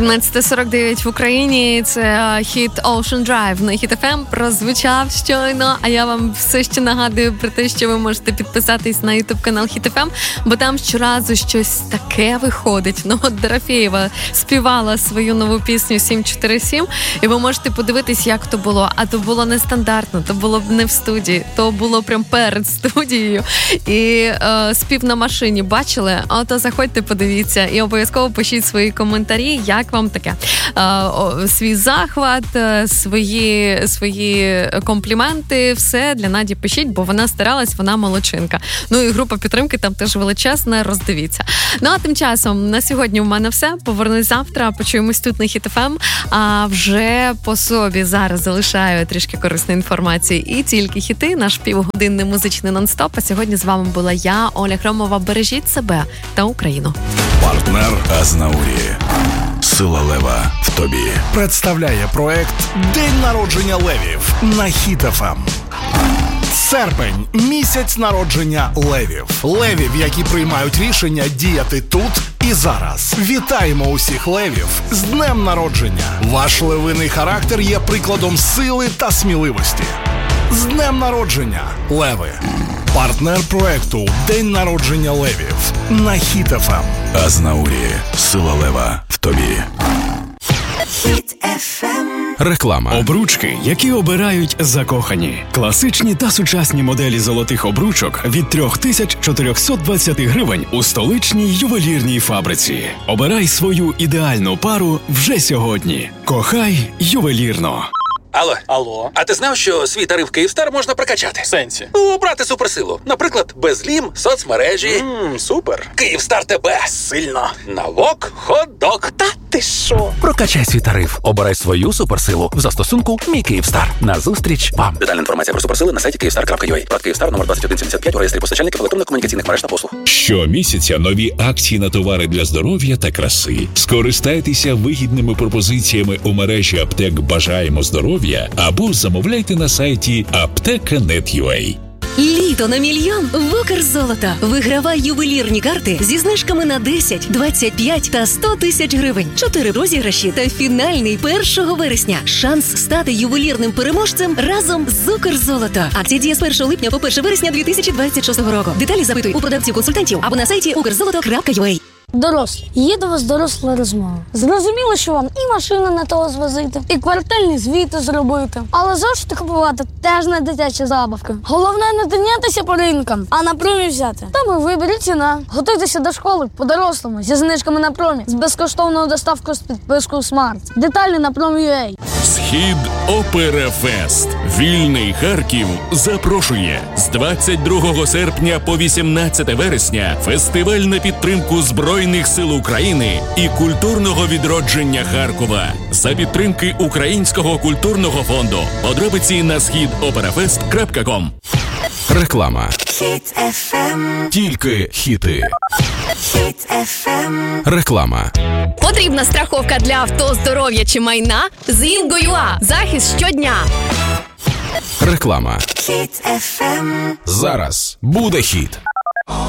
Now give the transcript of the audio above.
17:49 в Україні, це хіт Ocean Drive на Hit FM прозвучав щойно, а я вам все ще нагадую про те, що ви можете підписатись на YouTube-канал Hit FM, бо там щоразу щось таке виходить. Ну от Дорофєєва співала свою нову пісню 747, і ви можете подивитись, як то було. А то було нестандартно, то було не в студії, то було прям перед студією. І спів на машині бачили? Ото заходьте, подивіться, і обов'язково пишіть свої коментарі, як вам таке. Свій захват, свої компліменти, все для Наді пишіть, бо вона старалась, вона молодчинка. Ну і група підтримки там теж величезна, роздивіться. Ну а тим часом на сьогодні в мене все. Повернусь завтра, почуємось тут на Hit FM, а вже по собі зараз залишаю трішки корисної інформації і тільки хіти, наш півгодинний музичний нон-стоп. А сьогодні з вами була я, Оля Хромова. Бережіть себе та Україну. Партнер Азнаурі. Сила лева в тобі. Представляє проект День народження левів на Hit FM. Серпень – місяць народження левів. Левів, які приймають рішення діяти тут і зараз. Вітаємо усіх левів з днем народження. Ваш левиний характер є прикладом сили та сміливості. З днем народження, леви! Партнер проекту День народження левів на Hit FM. Азнаурі. Сила лева в тобі. Hit FM. Реклама. Обручки, які обирають закохані. Класичні та сучасні моделі золотих обручок від 3420 гривень у столичній ювелірній фабриці. Обирай свою ідеальну пару вже сьогодні. Кохай ювелірно. Алло. А ти знав, що свій тариф Київстар можна прокачати? В сенсі? Обрати суперсилу. Наприклад, безлім, соцмережі. Супер. Київстар тебе. Сильно. Навок, хот-дог. Та ти що? Прокачай свій тариф. Обирай свою суперсилу в застосунку «Мій Київстар». Назустріч вам. Детальна інформація про суперсили на сайті kyivstar.ua. Брат Київстар, номер 2175 у реєстрі постачальників електронно-комунікаційних мереж та послуг. Щомісяця нові акції на товари для здоров'я та краси. Скористайтеся вигідними пропозиціями у мережі аптек «Бажаємо здоров'я» або замовляйте на сайті apteka.net.ua. Літо на мільйон в Укрзолото. Вигравай ювелірні карти зі знижками на 10, 25 та 100 тисяч гривень. 4 розіграші та фінальний 1 вересня. Шанс стати ювелірним переможцем разом з Укрзолото. Акція діє з 1 липня по 1 вересня 2026 року. Деталі запитуй у продавців-консультантів або на сайті ukrzoloto.ua. Дорослі, є до вас доросла розмова. Зрозуміло, що вам і машину не того звозити, і квартальні звіти зробити. Але зошити купувати теж не дитячі забавки. Головне не тинятися по ринкам, а на промі взяти. Там і вибір, і ціна. Готуйтеся до школи по-дорослому, зі знижками на промі, з безкоштовною доставкою з підпискою Smart. Деталі на Промі.ua. Схід Операфест. Вільний Харків запрошує. З 22 серпня по 18 вересня фестиваль на підтримку Збройних сил України і культурного відродження Харкова. За підтримки Українського культурного фонду. Подробиці на schidoperafest.com. Реклама. Hit FM. Тільки хіти. Hit FM. Реклама. Потрібна страховка для авто, здоров'я чи майна? З Інго.ua. Захист щодня. Реклама. Hit FM. Зараз буде хіт.